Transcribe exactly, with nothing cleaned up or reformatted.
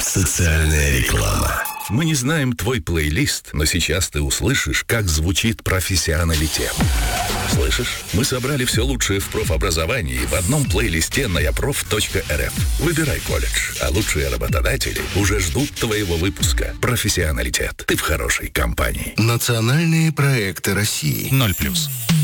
Социальная реклама. Мы не знаем твой плейлист, но сейчас ты услышишь, как звучит профессионалитет. Слышишь? Мы собрали все лучшее в профобразовании в одном плейлисте на япроф точка эр эф. Выбирай колледж, а лучшие работодатели уже ждут твоего выпуска. Профессионалитет. Ты в хорошей компании. Национальные проекты России. Ноль плюс.